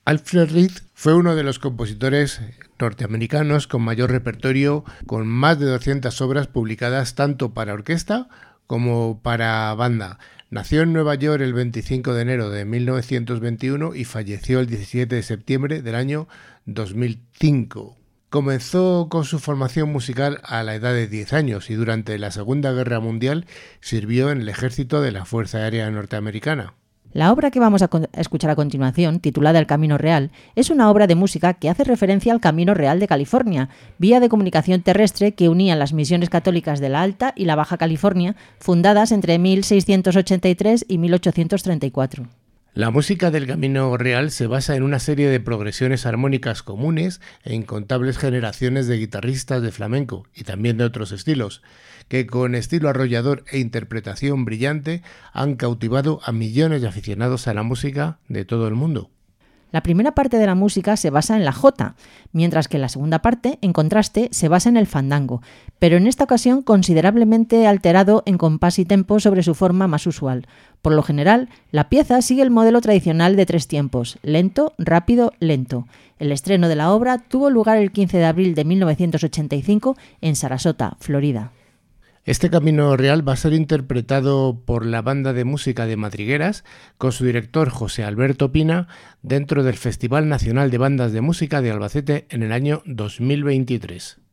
Alfred Reed fue uno de los compositores norteamericanos con mayor repertorio, con más de 200 obras publicadas tanto para orquesta como para banda. Nació en Nueva York el 25 de enero de 1921 y falleció el 17 de septiembre del año 2005. Comenzó con su formación musical a la edad de 10 años y durante la Segunda Guerra Mundial sirvió en el ejército de la Fuerza Aérea Norteamericana. La obra que vamos a escuchar a continuación, titulada El Camino Real, es una obra de música que hace referencia al Camino Real de California, vía de comunicación terrestre que unía las misiones católicas de la Alta y la Baja California, fundadas entre 1683 y 1834. La música del Camino Real se basa en una serie de progresiones armónicas comunes e incontables generaciones de guitarristas de flamenco y también de otros estilos, que con estilo arrollador e interpretación brillante han cautivado a millones de aficionados a la música de todo el mundo. La primera parte de la música se basa en la jota, mientras que la segunda parte, en contraste, se basa en el fandango, pero en esta ocasión considerablemente alterado en compás y tempo sobre su forma más usual. Por lo general, la pieza sigue el modelo tradicional de 3 tiempos, lento, rápido, lento. El estreno de la obra tuvo lugar el 15 de abril de 1985 en Sarasota, Florida. Este Camino Real va a ser interpretado por la Banda de Música de Madrigueras con su director José Alberto Pina dentro del Festival Nacional de Bandas de Música de Albacete en el año 2023.